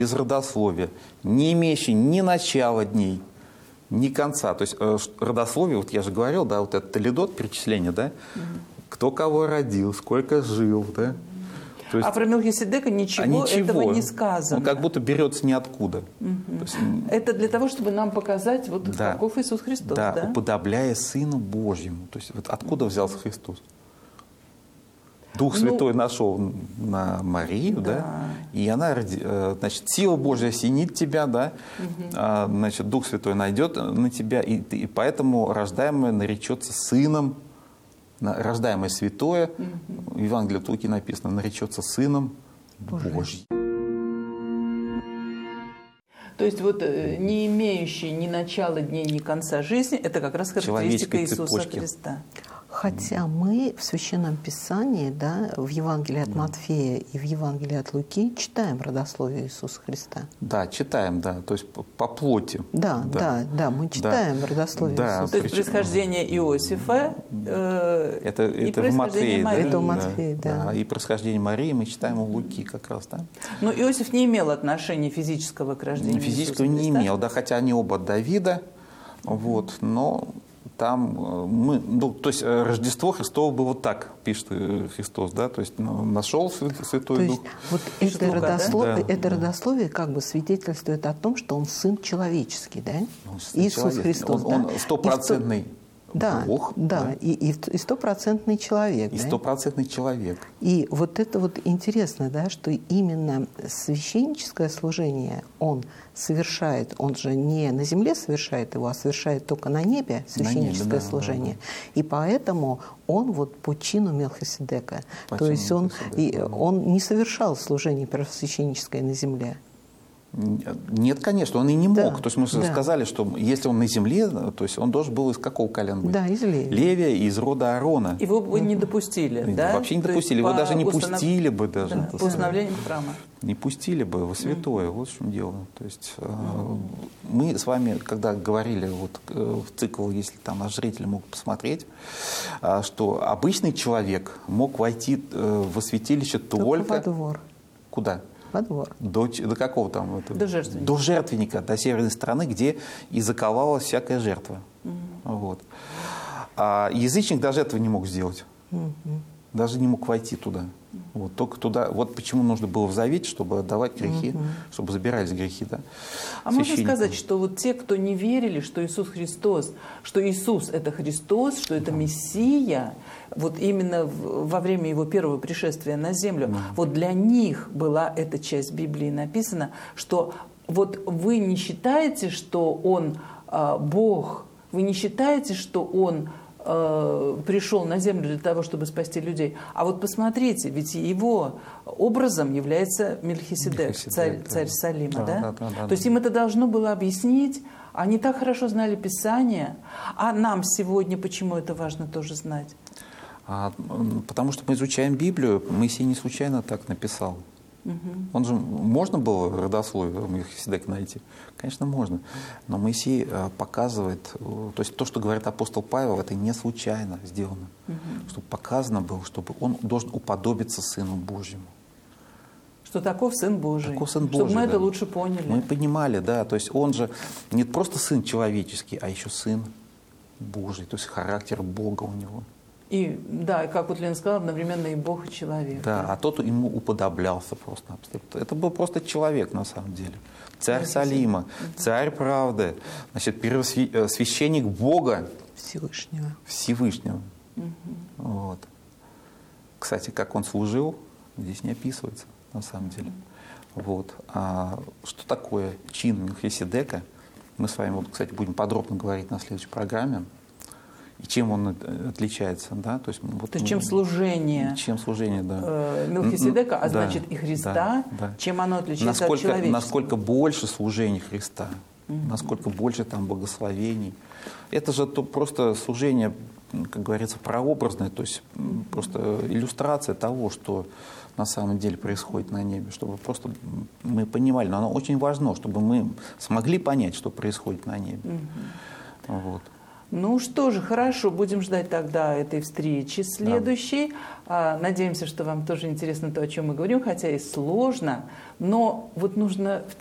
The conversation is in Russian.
без родословия, не имеющий ни начала дней, ни конца. То есть родословие, вот я же говорил, да, вот это толидот, перечисление, да, кто кого родил, сколько жил, да. То есть, а про Мелхиседека ничего этого не сказано. Он как будто берется ниоткуда. Есть, это для того, чтобы нам показать, вот да, каков Иисус Христос. Да, да, уподобляя Сыну Божьему. То есть вот откуда взялся Христос? Дух Святой нашел на Марию, да, и она, значит, сила Божья осенит тебя, да, значит, Дух Святой найдет на тебя, и поэтому рождаемое наречется Сыном, рождаемое святое, в Евангелии от Луки написано, наречется Сыном Божьим. То есть вот не имеющий ни начала дней, ни конца жизни, это как раз характеристика Иисуса Христа. Хотя мы в Священном Писании, да, в Евангелии от Матфея и в Евангелии от Луки читаем родословие Иисуса Христа. Да, читаем, да, то есть по плоти. Да, мы читаем родословие Иисуса. То есть происхождение Иосифа это и в Матфее, Марии. Это в Матфее, да. И происхождение Марии мы читаем у Луки как раз, да. Но Иосиф не имел отношения физического к рождению физического Иисуса Христа. не имел, да, хотя они оба от Давида, вот, но там то есть Рождество Христово было вот так, пишет Христос, да, то есть нашел Святой Дух. Вот это родословие как бы свидетельствует о том, что он сын человеческий, да? Иисус Христос. Он стопроцентный Бог. Да, и стопроцентный человек. И стопроцентный человек. И вот это вот интересно, да, что именно священническое служение он совершает, он же не на земле совершает его, а совершает только на небе священническое служение. Да. И поэтому он вот по чину Мелхиседека. То есть он не совершал служение первосвященническое на земле. Нет, конечно, он и не мог. То есть мы же сказали, что если он на земле, то есть он должен был из какого колена быть? Да, из Левия. Левия, из рода Аарона. Его бы не допустили, да? Вообще не допустили, его даже не пустили бы даже. Да, по установлению храма. Не пустили бы во святое, вот в чем дело. То есть мы с вами, когда говорили, вот в цикл, если там наш зритель мог посмотреть, что обычный человек мог войти во святилище только во двор. Куда? Во двор. До какого там? До жертвенника. До жертвенника, до северной стороны, где и заковалась всякая жертва. Вот. А язычник даже этого не мог сделать. Даже не мог войти туда. Вот, только туда. Вот почему нужно было в завете, чтобы отдавать грехи, чтобы забирались грехи. Да, а можно сказать, что вот те, кто не верили, что Иисус Христос, что Иисус – это Христос, что это Мессия, вот именно во время Его первого пришествия на землю, вот для них была эта часть Библии написана, что вот вы не считаете, что Он Бог, вы не считаете, что Он пришел на землю для того, чтобы спасти людей. А вот посмотрите, ведь его образом является Мелхиседек, царь Салима. Да? То есть им это должно было объяснить. Они так хорошо знали Писание. А нам сегодня почему это важно тоже знать? Потому что мы изучаем Библию. Моисей не случайно так написал. Он же, можно было родословие Мелхиседека найти? Конечно, можно. Но Моисей показывает, то есть то, что говорит апостол Павел, это не случайно сделано. Чтобы показано было, чтобы он должен уподобиться Сыну Божьему. Что таков Сын Божий. Таков Сын Божий, чтобы мы это лучше поняли. Мы понимали, да. То есть он же не просто Сын человеческий, а еще Сын Божий. То есть характер Бога у него. И, да, как вот Лена сказала, одновременно и Бог, и человек. Да, а тот ему уподоблялся просто. Это был просто человек на самом деле. Царь Салима, царь правды, значит, первосвященник Бога. Всевышнего. Вот. Кстати, как он служил, здесь не описывается на самом деле. Вот. А что такое чин Мелхиседека? Мы с вами, вот, кстати, будем подробно говорить на следующей программе. И чем он отличается, да? То есть, вот, чем служение, да. Мелхиседека, а значит и Христа, чем оно отличается от человеческого? Насколько больше служений Христа, насколько больше там благословений. Это же просто служение, как говорится, прообразное, то есть просто иллюстрация того, что на самом деле происходит на небе, чтобы просто мы понимали, но оно очень важно, чтобы мы смогли понять, что происходит на небе. Вот. Ну что же, хорошо, будем ждать тогда этой встречи следующей. Надеемся, что вам тоже интересно то, о чем мы говорим, хотя и сложно, но вот нужно